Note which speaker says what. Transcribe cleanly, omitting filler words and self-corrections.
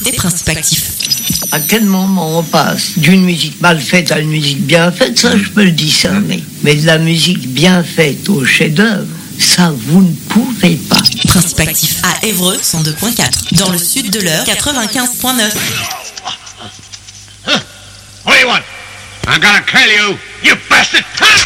Speaker 1: écoutez Principe Actif.
Speaker 2: À quel moment on passe d'une musique mal faite à une musique bien faite, ça je peux le discerner. Mais de la musique bien faite au chef-d'œuvre, ça vous ne pouvez pas.
Speaker 1: Principe Actif à Évreux 102.4. Dans le sud de l'Eure 95.9.
Speaker 3: What do you want? I'm gonna kill you, you bastard!